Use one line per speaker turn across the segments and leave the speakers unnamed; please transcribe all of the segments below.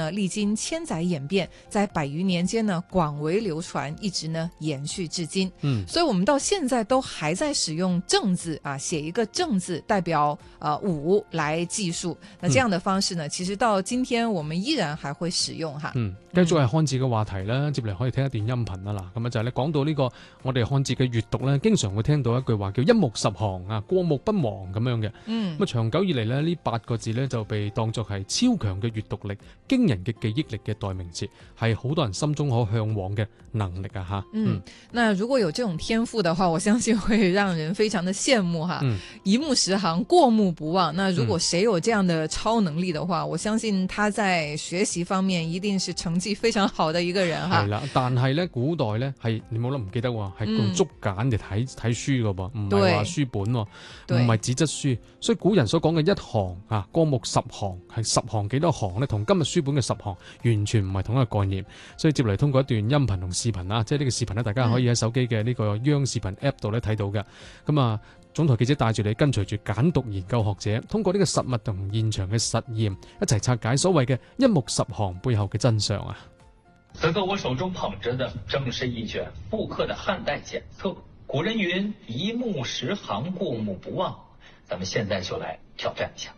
呢历经千载演变，在100余年间呢广为流传，一直呢延续至今。所以我们到现在都还在使用正字啊，写一个正字代表5來計數。那這樣的方式呢，其實到今天我們依然還會使用哈。
繼續係漢字嘅話題啦，接嚟可以聽一段音頻啦。嗱，咁就係你講到呢個我哋漢字嘅閱讀咧，經常會聽到一句話叫一目十行啊，過目不忘咁樣嘅。咁長久以嚟咧，呢8個字咧就被當作係超強嘅閱讀力、驚人嘅記憶力嘅代名詞，係好多人心中可向往嘅能力啊吓。
那如果有這種天賦的話，我相信會讓人非常的羨慕哈。一目十行，過目不忘。那如果誰有這樣的超能力的話，我相信他在學習方面一定是成績非常好的一個人哈。
係啦，但係咧古代咧係你冇得唔記得喎，係用竹簡嚟睇書噶噃，唔係話書本喎，唔係紙質書。所以古人所講嘅一行啊，過目十行，係10行幾多行咧，同今日書本嘅10行完全唔係同一個概念。所以接嚟通過一段音頻同視頻啊，即係呢個視頻咧，大家可以喺手機嘅呢個央視頻 App 度咧睇到嘅。咁啊，總台記者帶住你跟隨住簡讀研究學者，通過呢個實物同現場嘅實驗，一齊拆解所謂嘅一目十行背後嘅真相啊！
此刻我手中捧着的正是一卷復刻的漢代簡冊。古人云一目十行，過目不忘。咱們現在就來挑戰一下。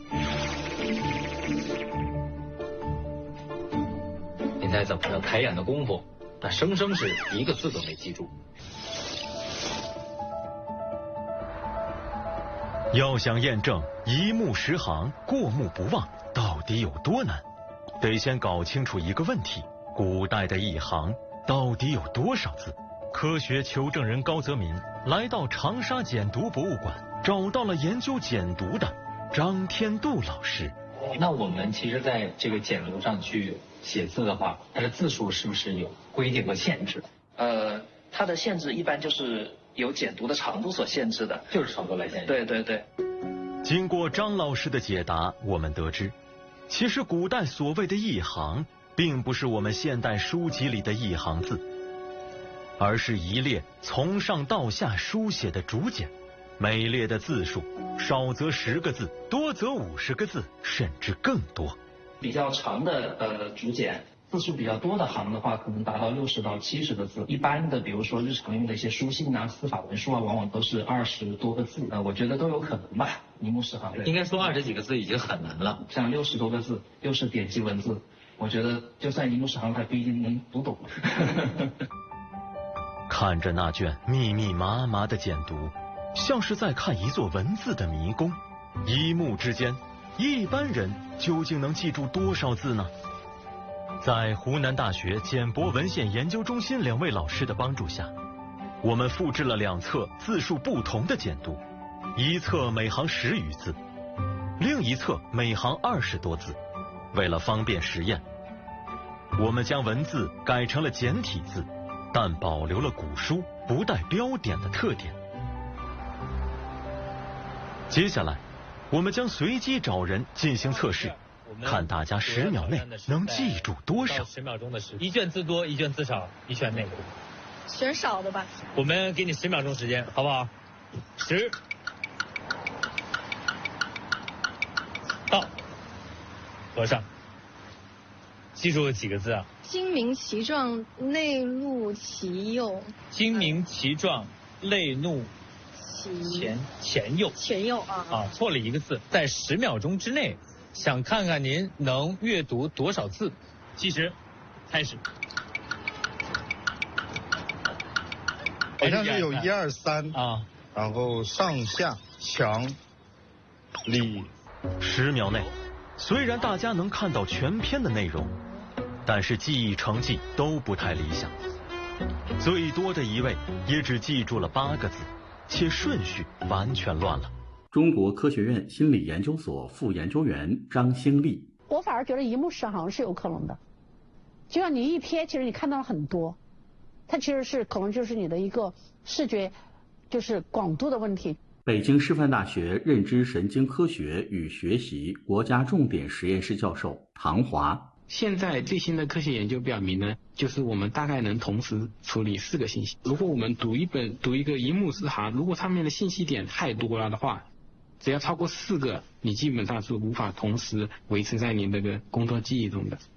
你猜怎麼着？抬眼的功夫，那生生是一個字都沒記住。
要想驗證一目十行，過目不忘到底有多難，得先搞清楚一個問題：古代的一行到底有多少字？科學求證人高澤民來到長沙簡讀博物館，找到了研究簡讀的張天度老師。
那我們其實在這個簡讀上去寫字的話，它的字數是不是有規定和限制？
它的限制一般就是由簡讀的長度所限制的，
就是長度來限制。
對對對。
經過張老師的解答，我們得知，其實古代所謂的一行，並不是我們現代書籍裏的一行字，而是一列從上到下書寫的竹簡，每列的字數少則10個字，多則50個字，甚至更多。
比較長的竹簡，字數比較多的行的話，可能達到60到70個字。一般的，比如說日常用的一些書信啊、司法文書啊，往往都是20多個字。我覺得都有可能吧。一目十行，
應該說20幾個字已經很難了。
像60多個字，又是典籍文字，我覺得就算一目十行，還不一定能讀懂。
看着那卷密密麻麻的簡讀，像是在看一座文字的迷宮。一目之間，一般人究竟能記住多少字呢？在湖南大學簡博文獻研究中心2位老師的幫助下，我們複製了2冊字數不同的簡讀，一冊每行10餘字，另一冊每行20多字。為了方便實驗，我們將文字改成了簡體字，但保留了古書不帶標點的特點。接下來，我們將隨機找人進行測試，看大家10秒內能記住多少。
10秒鐘的時間，一卷字多，一卷字少，你選哪個？
選少的吧。
我們給你10秒鐘時間，好不好？10，到，合上。記住了幾個字啊？
精明其狀，內露其右。
精明其狀，內露前右。
前右啊！
啊，錯了一個字。在10秒鐘之內，想看看您能閱讀多少字？計時，開始。
好像是有1、2、3
啊，
然後上下強里。
10秒內，雖然大家能看到全篇的內容，但是記憶成績都不太理想。最多的一位也只記住了8個字，且順序完全亂了。
中國科學院心理研究所副研究員張興利，
我反而覺得一目十行是有可能的，就像你一瞥，其實你看到了很多，它其實是可能就是你的一個視覺就是廣度的問題。
北京師範大學認知神經科學與學習國家重點實驗室教授唐華，
現在最新的科學研究表明呢，就是我們大概能同時處理4個信息。如果我們讀一個一目十行，如果上面的信息點太多了的話，只要超過4個，你基本上是無法同時維持在你那個工作記憶中的。